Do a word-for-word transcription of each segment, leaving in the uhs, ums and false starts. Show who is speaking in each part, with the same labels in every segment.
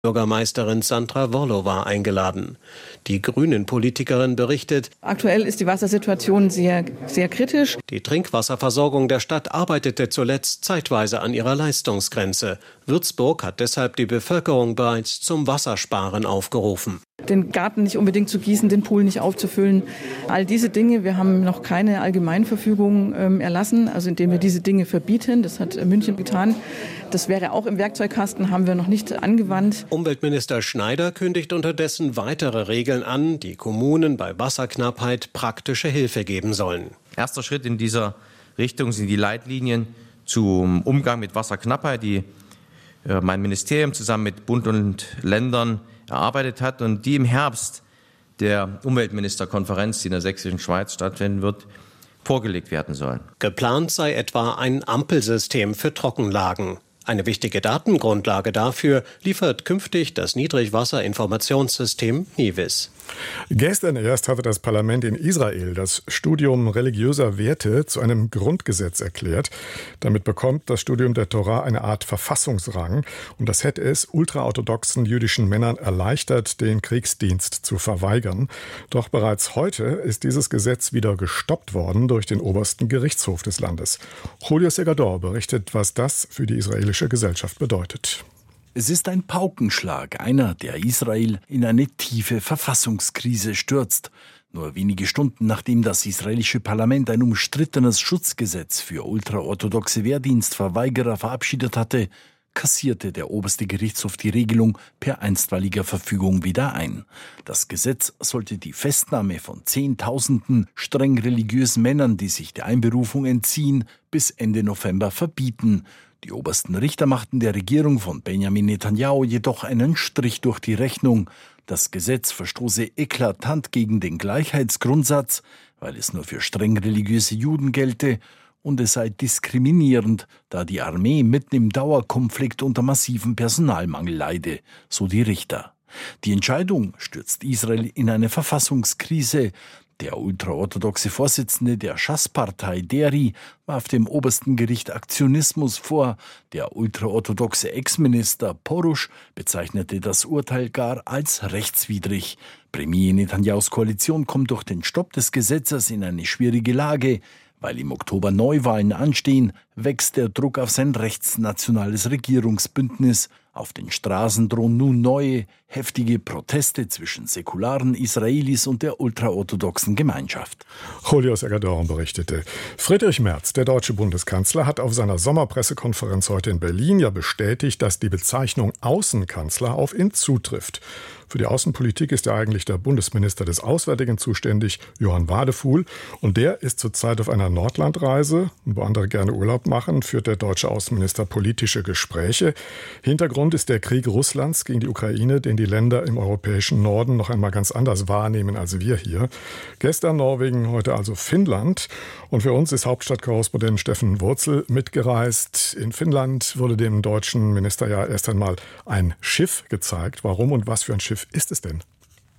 Speaker 1: Bürgermeisterin Sandra Worlow war eingeladen. Die Grünen-Politikerin berichtet:
Speaker 2: Aktuell ist die Wassersituation sehr, sehr kritisch.
Speaker 1: Die Trinkwasserversorgung der Stadt arbeitete zuletzt zeitweise an ihrer Leistungsgrenze. Würzburg hat deshalb die Bevölkerung bereits zum Wassersparen aufgerufen.
Speaker 2: Den Garten nicht unbedingt zu gießen, den Pool nicht aufzufüllen. All diese Dinge, wir haben noch keine Allgemeinverfügung ähm, erlassen, also indem wir diese Dinge verbieten. Das hat München getan. Das wäre auch im Werkzeugkasten, haben wir noch nicht angewandt.
Speaker 1: Umweltminister Schneider kündigt unterdessen weitere Regeln an, die Kommunen bei Wasserknappheit praktische Hilfe geben sollen.
Speaker 3: Erster Schritt in dieser Richtung sind die Leitlinien zum Umgang mit Wasserknappheit, die äh, mein Ministerium zusammen mit Bund und Ländern erarbeitet hat und die im Herbst der Umweltministerkonferenz, die in der Sächsischen Schweiz stattfinden wird, vorgelegt werden sollen.
Speaker 1: Geplant sei etwa ein Ampelsystem für Trockenlagen. Eine wichtige Datengrundlage dafür liefert künftig das Niedrigwasserinformationssystem NIWIS.
Speaker 4: Gestern erst hatte das Parlament in Israel das Studium religiöser Werte zu einem Grundgesetz erklärt. Damit bekommt das Studium der Tora eine Art Verfassungsrang. Und das hätte es ultraorthodoxen jüdischen Männern erleichtert, den Kriegsdienst zu verweigern. Doch bereits heute ist dieses Gesetz wieder gestoppt worden durch den obersten Gerichtshof des Landes. Julio Segador berichtet, was das für die israelische Gesellschaft bedeutet.
Speaker 5: Es ist ein Paukenschlag, einer, der Israel in eine tiefe Verfassungskrise stürzt. Nur wenige Stunden nachdem das israelische Parlament ein umstrittenes Schutzgesetz für ultraorthodoxe Wehrdienstverweigerer verabschiedet hatte, kassierte der oberste Gerichtshof die Regelung per einstweiliger Verfügung wieder ein. Das Gesetz sollte die Festnahme von Zehntausenden streng religiösen Männern, die sich der Einberufung entziehen, bis Ende November verbieten. Die obersten Richter machten der Regierung von Benjamin Netanyahu jedoch einen Strich durch die Rechnung. Das Gesetz verstoße eklatant gegen den Gleichheitsgrundsatz, weil es nur für streng religiöse Juden gelte, und es sei diskriminierend, da die Armee mitten im Dauerkonflikt unter massivem Personalmangel leide, so die Richter. Die Entscheidung stürzt Israel in eine Verfassungskrise. Der ultraorthodoxe Vorsitzende der Schass-Partei, Deri, warf dem obersten Gericht Aktionismus vor. Der ultraorthodoxe Ex-Minister Porusch bezeichnete das Urteil gar als rechtswidrig. Premier Netanyahus Koalition kommt durch den Stopp des Gesetzes in eine schwierige Lage. Weil im Oktober Neuwahlen anstehen, wächst der Druck auf sein rechtsnationales Regierungsbündnis. Auf den Straßen drohen nun neue, heftige Proteste zwischen säkularen Israelis und der ultraorthodoxen Gemeinschaft.
Speaker 4: Julio Segador berichtete. Friedrich Merz, der deutsche Bundeskanzler, hat auf seiner Sommerpressekonferenz heute in Berlin ja bestätigt, dass die Bezeichnung Außenkanzler auf ihn zutrifft. Für die Außenpolitik ist ja eigentlich der Bundesminister des Auswärtigen zuständig, Johann Wadefuhl. Und der ist zurzeit auf einer Nordlandreise. Wo andere gerne Urlaub machen, führt der deutsche Außenminister politische Gespräche. Hintergrund ist der Krieg Russlands gegen die Ukraine, den die Länder im europäischen Norden noch einmal ganz anders wahrnehmen als wir hier. Gestern Norwegen, heute also Finnland. Und für uns ist Hauptstadtkorrespondent Steffen Wurzel mitgereist. In Finnland wurde dem deutschen Minister ja erst einmal ein Schiff gezeigt. Warum und was für ein Schiff ist es denn?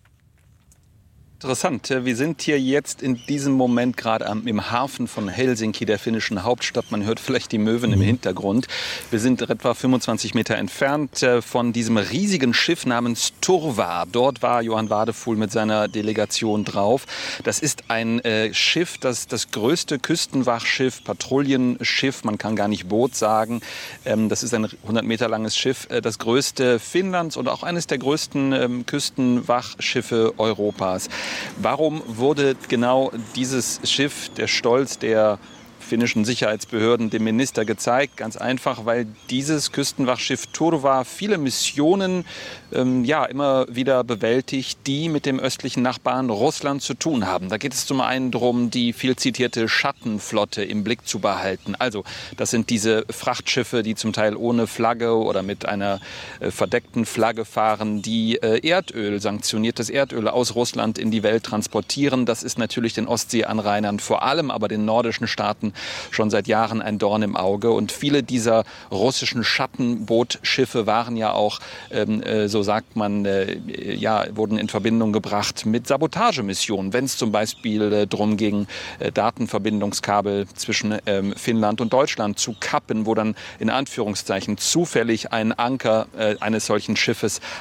Speaker 6: Interessant. Wir sind hier jetzt in diesem Moment gerade im Hafen von Helsinki, der finnischen Hauptstadt. Man hört vielleicht die Möwen im Hintergrund. Wir sind etwa fünfundzwanzig Meter entfernt von diesem riesigen Schiff namens Turva. Dort war Johann Wadefuhl mit seiner Delegation drauf. Das ist ein äh, Schiff, das das größte Küstenwachschiff, Patrouillenschiff, man kann gar nicht Boot sagen. Ähm, das ist ein hundert Meter langes Schiff, äh, das größte Finnlands und auch eines der größten ähm, Küstenwachschiffe Europas. Warum wurde genau dieses Schiff, der Stolz der finnischen Sicherheitsbehörden, dem Minister gezeigt? Ganz einfach, weil dieses Küstenwachschiff Turva viele Missionen ähm, ja, immer wieder bewältigt, die mit dem östlichen Nachbarn Russland zu tun haben. Da geht es zum einen darum, die viel zitierte Schattenflotte im Blick zu behalten. Also das sind diese Frachtschiffe, die zum Teil ohne Flagge oder mit einer äh, verdeckten Flagge fahren, die äh, Erdöl, sanktioniertes Erdöl aus Russland in die Welt transportieren. Das ist natürlich den Ostseeanrainern, vor allem aber den nordischen Staaten, schon seit Jahren ein Dorn im Auge. Und viele dieser russischen Schattenbootschiffe waren ja auch, ähm, äh, so sagt man, äh, ja, wurden in Verbindung gebracht mit Sabotagemissionen, wenn es zum Beispiel äh, darum ging, äh, Datenverbindungskabel zwischen ähm, Finnland und Deutschland zu kappen, wo dann in Anführungszeichen zufällig ein Anker äh, eines solchen Schiffes